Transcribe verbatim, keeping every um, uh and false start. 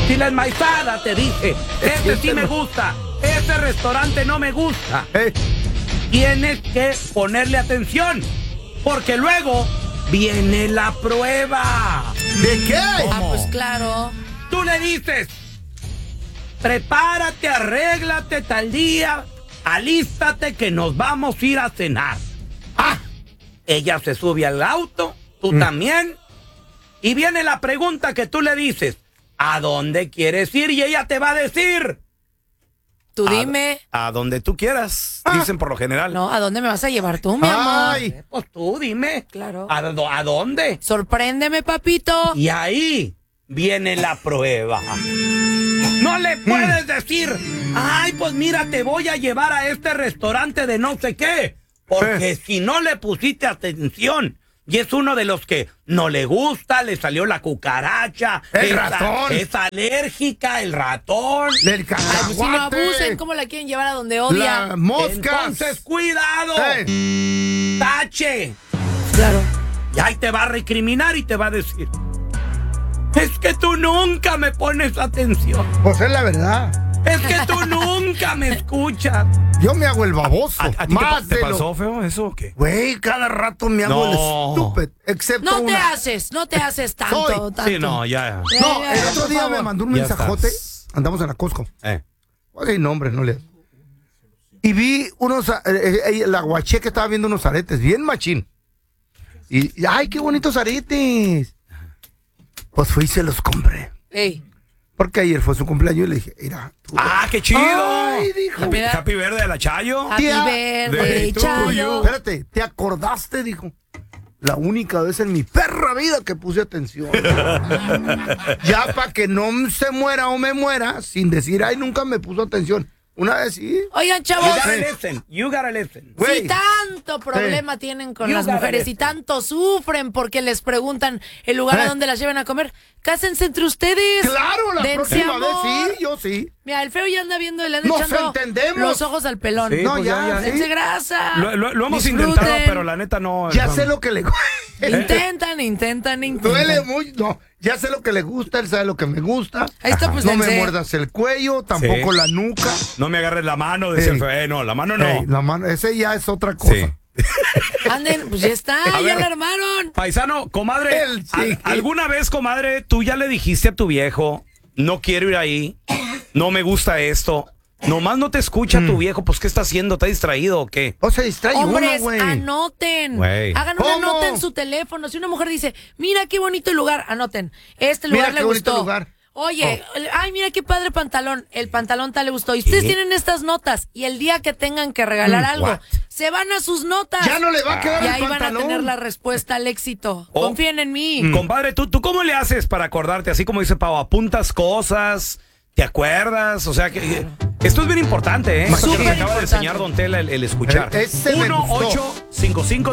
Si la enmaizada te dice, este sí me gusta, este restaurante no me gusta, Eh. tienes que ponerle atención, porque luego viene la prueba. ¿De qué? Ah, pues claro. Tú le dices, prepárate, arréglate tal día, alístate que nos vamos a ir a cenar. Ah, ella se sube al auto, tú mm. también, y viene la pregunta que tú le dices, ¿a dónde quieres ir? Y ella te va a decir, tú dime. A, a donde tú quieras, ah. dicen por lo general. No, ¿a dónde me vas a llevar tú, mi amor? Ay, pues tú dime. Claro. ¿A, ¿A dónde? Sorpréndeme, papito. Y ahí viene la prueba. No le puedes mm. decir, ay, pues mira, te voy a llevar a este restaurante de no sé qué. Porque eh. si no le pusiste atención, y es uno de los que no le gusta, le salió la cucaracha. El es ratón. A, es alérgica, el ratón. El cacahuate. Ay, pues si no abusen, ¿cómo la quieren llevar a donde odia? La mosca. Entonces, cuidado. Eh. Tache. Claro. Y ahí te va a recriminar y te va a decir, es que tú nunca me pones atención. Pues es la verdad. Es que tú nunca me escuchas. Yo me hago el baboso. ¿A, a ti Más te, te de pasó, lo... feo, eso o qué? Güey, cada rato me hago no. el estúpido. Excepto No te una... haces, no te haces tanto, Soy. tanto. Sí, no, ya. Ya, No, ya, el ya, otro día favor. me mandó un Ya mensajote. estás. Andamos en la Costco. Eh. Oye, nombres, no le. Y vi unos. Eh, eh, la guaché que estaba viendo unos aretes, bien machín. Y, y, ay, qué bonitos aretes. Pues fui y se los compré. Ey. Porque ayer fue su cumpleaños y le dije, mira. Tú, ¡Ah, qué chido! Ay, dijo. Happy, happy verde de la Chayo. Happy Tía, verde, Chayo. Espérate, ¿te acordaste? Dijo. La única vez en mi perra vida que puse atención. Ya para que no se muera o me muera, sin decir, ay, nunca me puso atención. Una vez sí. Oigan, You chavos. gotta listen, you gotta listen. Güey. Si tanto problema Sí. tienen con You las gotta mujeres listen. y tanto sufren porque les preguntan el lugar Eh. a donde las lleven a comer, cásense entre ustedes. Claro, la Dense próxima amor. vez sí, yo sí. Mira, el feo ya anda viendo y le anda Nos echando entendemos. los ojos al pelón. Sí, No, pues ya, ya, ya. sí. Dense grasa. Lo, lo- lo hemos Disfruten. intentado, pero la neta no. Ya no. sé lo que le Intentan, intentan, intentan. duele mucho. No, ya sé lo que le gusta, él sabe lo que me gusta. Ahí está, pues, no me dense. muerdas el cuello, tampoco Sí. la nuca. No me agarres la mano, decía Ey. el feo. Eh, no, la mano no. Ey, la mano, ese ya es otra cosa. Sí. Anden, pues ya está, A ya ver. la armaron. Paisano, comadre, Él, sí. ¿al- ¿alguna vez, comadre, tú ya le dijiste a tu viejo, no quiero ir ahí, no me gusta esto? Nomás no te escucha Mm. tu viejo, pues ¿qué está haciendo? ¿Está distraído o qué? O se distrae Hombres, uno, güey. anoten. Güey. Hagan una ¿Cómo? nota en su teléfono. Si una mujer dice, mira qué bonito lugar, anoten. Este Mira lugar qué le bonito gustó. lugar. Oye, ay, mira qué padre pantalón. El pantalón tal le gustó. Y ustedes ¿Qué? tienen estas notas. Y el día que tengan que regalar Mm, algo, what? se van a sus notas. Ya no le va a quedar Y el ahí van a pantalón. tener la respuesta al éxito. Oh. Confíen en mí. Mm. Compadre, ¿tú, ¿tú cómo le haces para acordarte? Así como dice Pau, apuntas cosas, ¿te acuerdas? O sea, que, que- esto es bien importante, ¿eh? Esto que nos Súper acaba de importante. enseñar Don Tela el, el escuchar. Eh, ese me uno gustó. ocho cinco cinco